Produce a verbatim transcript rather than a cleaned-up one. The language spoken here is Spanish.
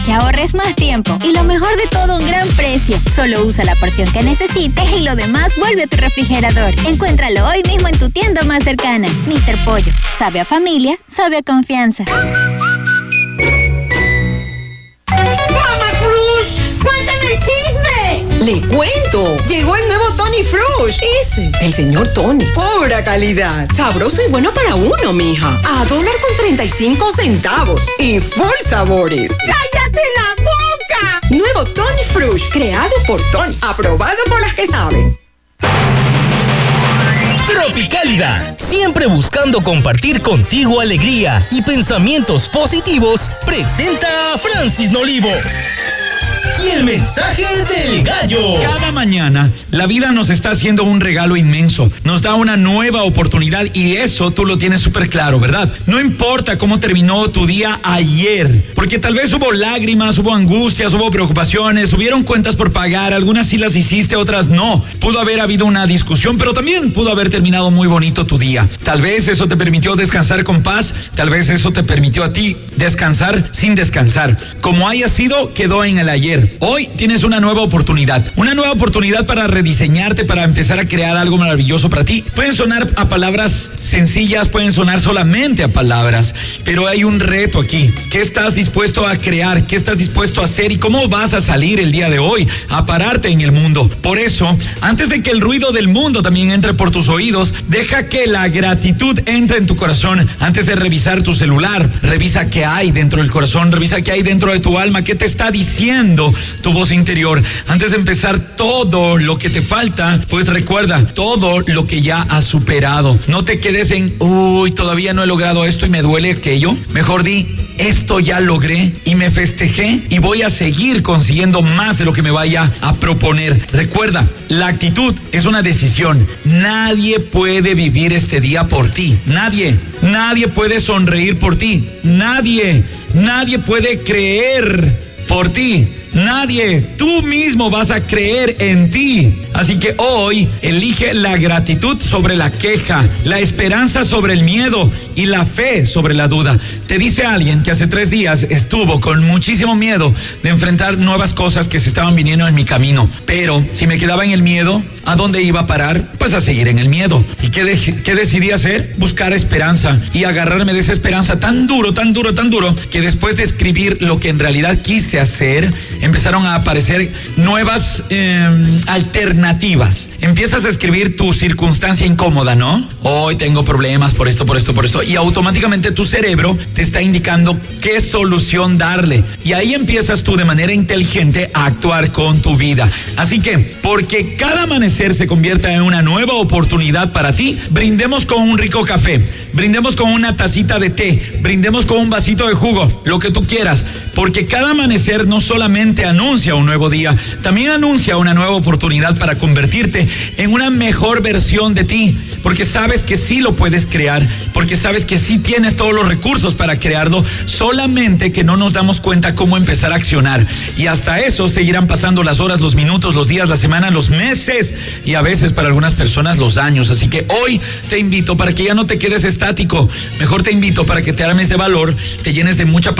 Que ahorres más tiempo y lo mejor de todo, un gran precio. Solo usa la porción que necesites y lo demás vuelve a tu refrigerador. Encuéntralo hoy mismo en tu tienda más cercana. míster Pollo, sabe a familia, sabe a confianza. ¡Mamá Frush! ¡Cuéntame el chisme! Le cuento. Llegó el nuevo Tony Frush. Ese, el señor Tony. Pura calidad. Sabroso y bueno para uno, mija. A dólar con treinta y cinco centavos. Y full sabores. ¡Cállate la boca! Nuevo Tony Frush, creado por Tony. Aprobado por las que saben. Tropicálida, siempre buscando compartir contigo alegría y pensamientos positivos, presenta a Francis Nolivos. Y el mensaje del gallo. Cada mañana la vida nos está haciendo un regalo inmenso, nos da una nueva oportunidad y eso tú lo tienes súper claro, ¿verdad? No importa cómo terminó tu día ayer, porque tal vez hubo lágrimas, hubo angustias, hubo preocupaciones, hubieron cuentas por pagar, algunas sí las hiciste, otras no. Pudo haber habido una discusión, pero también pudo haber terminado muy bonito tu día. Tal vez eso te permitió descansar con paz, tal vez eso te permitió a ti descansar sin descansar. Como haya sido, quedó en el ayer. Hoy tienes una nueva oportunidad, una nueva oportunidad para rediseñarte, para empezar a crear algo maravilloso para ti. Pueden sonar a palabras sencillas, pueden sonar solamente a palabras, pero hay un reto aquí. ¿Qué estás dispuesto a crear? ¿Qué estás dispuesto a hacer? ¿Y cómo vas a salir el día de hoy a pararte en el mundo? Por eso, antes de que el ruido del mundo también entre por tus oídos, deja que la gratitud entre en tu corazón. Antes de revisar tu celular, revisa qué hay dentro del corazón, revisa qué hay dentro de tu alma, qué te está diciendo tu voz interior. Antes de empezar todo lo que te falta, pues recuerda todo lo que ya has superado. No te quedes en, uy, todavía no he logrado esto y me duele aquello. Mejor di, esto ya logré y me festejé y voy a seguir consiguiendo más de lo que me vaya a proponer. Recuerda, la actitud es una decisión. Nadie puede vivir este día por ti. Nadie. Nadie puede sonreír por ti. Nadie. Nadie puede creer por ti. Nadie, tú mismo vas a creer en ti. Así que hoy elige la gratitud sobre la queja, la esperanza sobre el miedo y la fe sobre la duda. Te dice alguien que hace tres días estuvo con muchísimo miedo de enfrentar nuevas cosas que se estaban viniendo en mi camino. Pero si me quedaba en el miedo, ¿a dónde iba a parar? Pues a seguir en el miedo. ¿Y qué, de, qué decidí hacer? Buscar esperanza y agarrarme de esa esperanza tan duro, tan duro, tan duro, que después de escribir lo que en realidad quise hacer, empezaron a aparecer nuevas eh, alternativas. Empiezas a escribir tu circunstancia incómoda, ¿no? Hoy tengo problemas por esto, por esto, por esto. Y automáticamente tu cerebro te está indicando qué solución darle. Y ahí empiezas tú de manera inteligente a actuar con tu vida. Así que, porque cada amanecer se convierta en una nueva oportunidad para ti, brindemos con un rico café, brindemos con una tacita de té, brindemos con un vasito de jugo, lo que tú quieras. Porque cada amanecer no solamente anuncia un nuevo día, también anuncia una nueva oportunidad para convertirte en una mejor versión de ti, porque sabes que sí lo puedes crear, porque sabes que sí tienes todos los recursos para crearlo, solamente que no nos damos cuenta cómo empezar a accionar. Y hasta eso seguirán pasando las horas, los minutos, los días, la semana, los meses y a veces para algunas personas los años. Así que hoy te invito para que ya no te quedes estático, mejor te invito para que te armes de valor, te llenes de mucha